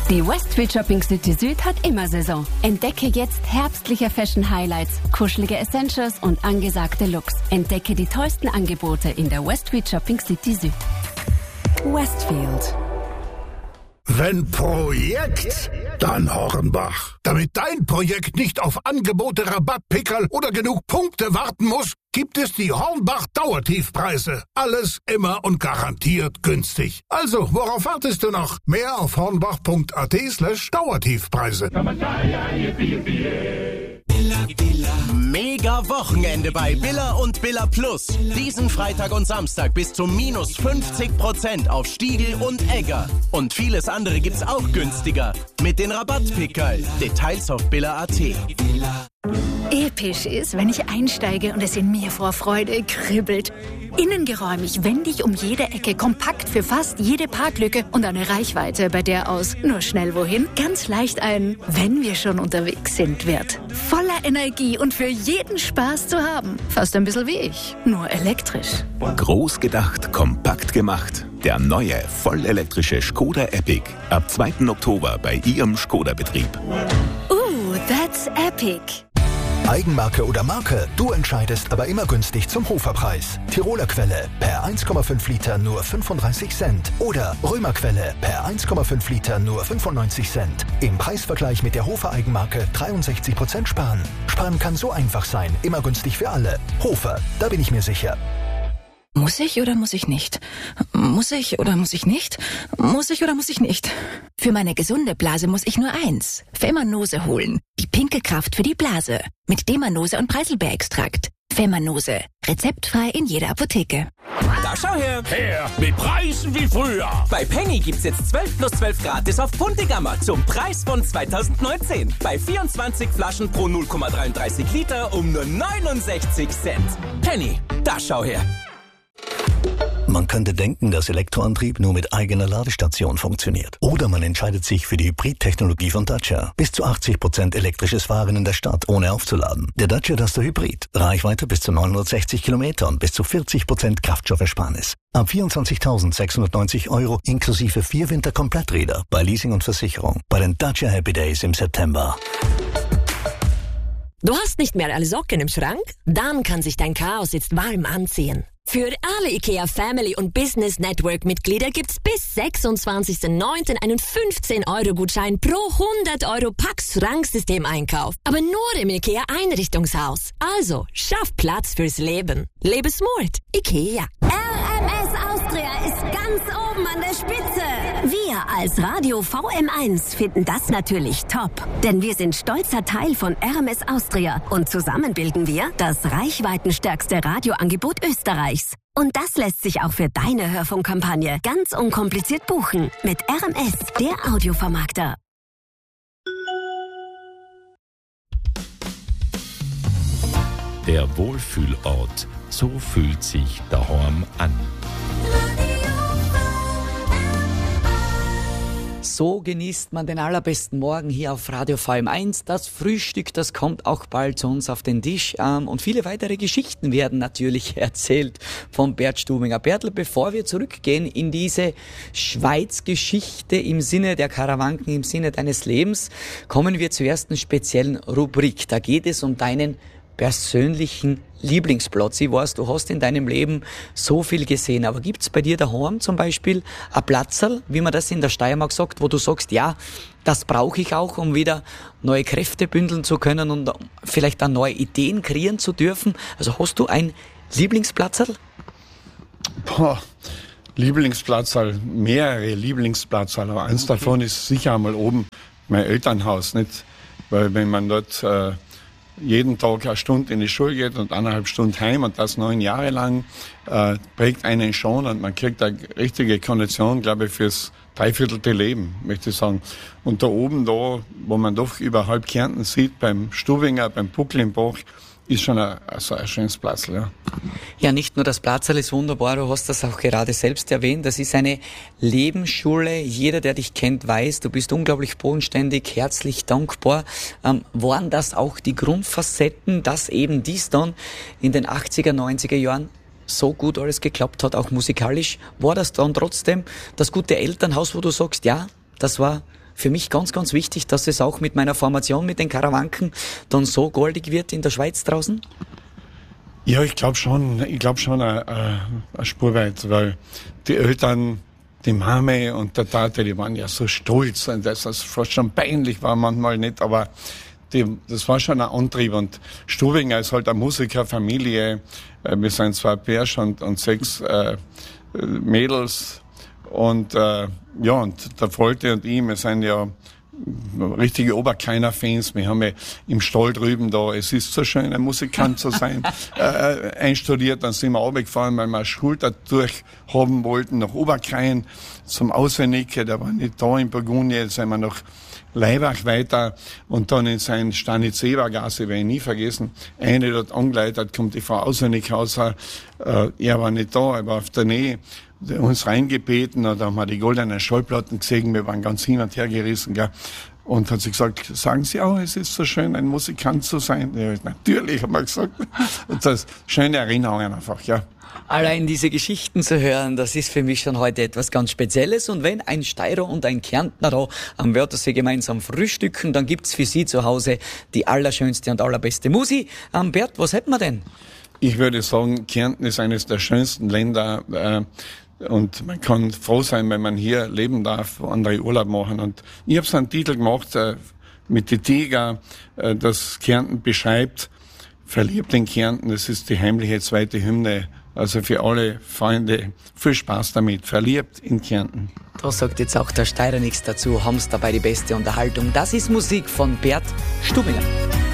Die Westfield Shopping City Süd hat immer Saison. Entdecke jetzt herbstliche Fashion Highlights, kuschelige Essentials und angesagte Looks. Entdecke die tollsten Angebote in der Westfield Shopping City Süd. Westfield. Wenn Projekt, dann Hornbach. Damit dein Projekt nicht auf Angebote, Rabattpickerl oder genug Punkte warten muss, gibt es die Hornbach Dauertiefpreise. Alles immer und garantiert günstig. Also, worauf wartest du noch? Mehr auf hornbach.at/Dauertiefpreise. Mega Wochenende bei Billa und Billa Plus. Diesen Freitag und Samstag bis zu minus 50% auf Stiegl und Egger. Und vieles andere gibt's auch günstiger. Mit den Rabattpickerl. Details auf Billa.at. Episch ist, wenn ich einsteige und es in mir vor Freude kribbelt. Innengeräumig, wendig um jede Ecke, kompakt für fast jede Parklücke und eine Reichweite, bei der aus nur schnell wohin ganz leicht ein "Wenn wir schon unterwegs sind" wird. Voller Energie und für jeden Spaß zu haben. Fast ein bisschen wie ich, nur elektrisch. Groß gedacht, kompakt gemacht. Der neue, vollelektrische Skoda Epic. Ab 2. Oktober bei Ihrem Skoda-Betrieb. That's epic. Eigenmarke oder Marke, du entscheidest, aber immer günstig zum Hoferpreis. Tiroler Quelle per 1,5 Liter nur 35 Cent. Oder Römer Quelle per 1,5 Liter nur 95 Cent. Im Preisvergleich mit der Hofer Eigenmarke 63% sparen. Sparen kann so einfach sein, immer günstig für alle. Hofer, da bin ich mir sicher. Muss ich oder muss ich nicht? Muss ich oder muss ich nicht? Muss ich oder muss ich nicht? Für meine gesunde Blase muss ich nur eins: Femanose holen. Die pinke Kraft für die Blase. Mit Demanose und Preiselbeerextrakt. Femanose. Rezeptfrei in jeder Apotheke. Da schau her! Her mit Preisen wie früher. Bei Penny gibt's jetzt 12 plus 12 gratis auf Puntigammer zum Preis von 2019. Bei 24 Flaschen pro 0,33 Liter um nur 69 Cent. Penny, da schau her! Man könnte denken, dass Elektroantrieb nur mit eigener Ladestation funktioniert. Oder man entscheidet sich für die Hybrid-Technologie von Dacia. Bis zu 80% elektrisches Fahren in der Stadt, ohne aufzuladen. Der Dacia Duster Hybrid. Reichweite bis zu 960 Kilometer und bis zu 40% Kraftstoffersparnis. Ab 24.690 € inklusive 4 Winterkompletträder bei Leasing und Versicherung. Bei den Dacia Happy Days im September. Du hast nicht mehr alle Socken im Schrank? Dann kann sich dein Chaos jetzt warm anziehen. Für alle IKEA Family und Business Network Mitglieder gibt's bis 26.09. einen 15-Euro-Gutschein pro 100 € Pax-Schranksystem-Einkauf. Aber nur im IKEA Einrichtungshaus. Also, schaff Platz fürs Leben. Lebe smart. IKEA. RMS Austria ist ganz oben an der Spitze. Wir als Radio VM1 finden das natürlich top. Denn wir sind stolzer Teil von RMS Austria. Und zusammen bilden wir das reichweitenstärkste Radioangebot Österreichs. Und das lässt sich auch für deine Hörfunkkampagne ganz unkompliziert buchen. Mit RMS, der Audiovermarkter. Der Wohlfühlort. So fühlt sich daheim an. So genießt man den allerbesten Morgen hier auf Radio VM1. Das Frühstück, das kommt auch bald zu uns auf den Tisch. Und viele weitere Geschichten werden natürlich erzählt von Bert Stubinger. Bertl, bevor wir zurückgehen in diese Schweiz-Geschichte im Sinne der Karawanken, im Sinne deines Lebens, kommen wir zur ersten speziellen Rubrik. Da geht es um deinen persönlichen Lieblingsplatz. Ich weiß, du hast in deinem Leben so viel gesehen, aber gibt's bei dir daheim zum Beispiel ein Platzerl, wie man das in der Steiermark sagt, wo du sagst, ja, das brauche ich auch, um wieder neue Kräfte bündeln zu können und vielleicht dann neue Ideen kreieren zu dürfen? Also hast du ein Lieblingsplatzerl? Lieblingsplatzerl, mehrere Lieblingsplatzerl, aber eins davon ist sicher einmal oben mein Elternhaus, nicht? Weil wenn man dort jeden Tag eine Stunde in die Schule geht und 1,5 Stunden heim und das 9 Jahre lang, prägt einen schon und man kriegt eine richtige Kondition, glaube ich, fürs dreiviertelte Leben, möchte ich sagen. Und da oben, da, wo man doch über halb Kärnten sieht, beim Stubinger, beim Buckel im Bach, ist schon ein schönes Platzl, ja. Ja, nicht nur das Platzerl ist wunderbar, du hast das auch gerade selbst erwähnt, das ist eine Lebensschule. Jeder, der dich kennt, weiß, du bist unglaublich bodenständig, herzlich dankbar. Waren das auch die Grundfacetten, dass eben dies dann in den 80er, 90er Jahren so gut alles geklappt hat, auch musikalisch? War das dann trotzdem das gute Elternhaus, wo du sagst, ja, das war für mich ganz, ganz wichtig, dass es auch mit meiner Formation, mit den Karawanken, dann so goldig wird in der Schweiz draußen? Ja, ich glaube schon eine Spur weit, weil die Eltern, die Mame und der Tate, die waren ja so stolz und das fast schon peinlich war manchmal nicht, aber das war schon ein Antrieb und Stubinger ist halt eine Musikerfamilie. Wir sind 2 Pärchen und 6 Mädels und und der Volte und ich, wir sind ja richtige Oberkeiner-Fans. Wir haben ja im Stall drüben da, es ist so schön, ein Musikant zu sein, einstudiert. Dann sind wir runtergefahren, weil wir eine Schulter durchhaben wollten, nach Oberkein zum Auswendige. Der war nicht da in Burgundien, jetzt sind wir nach Leibach weiter und dann in sein Stanitzewa-Gasse, werde ich nie vergessen, eine dort angeleitet, kommt die Frau Auswendig raus, er war nicht da, er war auf der Nähe, uns reingebeten, und da haben wir die goldenen Schallplatten gesehen, wir waren ganz hin und her gerissen, gell. Und hat sie gesagt, sagen Sie auch, es ist so schön, ein Musikant zu sein? Ja, natürlich, haben wir gesagt. Und das schöne Erinnerungen einfach, ja. Allein diese Geschichten zu hören, das ist für mich schon heute etwas ganz Spezielles. Und wenn ein Steirer und ein Kärntner da am Wörthersee gemeinsam frühstücken, dann gibt's für Sie zu Hause die allerschönste und allerbeste Musik. Bert, was hätten wir denn? Ich würde sagen, Kärnten ist eines der schönsten Länder, und man kann froh sein, wenn man hier leben darf, wo andere Urlaub machen. Und ich habe so einen Titel gemacht mit die Tiger, das Kärnten beschreibt. Verliebt in Kärnten, das ist die heimliche zweite Hymne. Also für alle Freunde viel Spaß damit. Verliebt in Kärnten. Da sagt jetzt auch der Steirer nichts dazu. Haben's dabei die beste Unterhaltung. Das ist Musik von Bert Stubinger.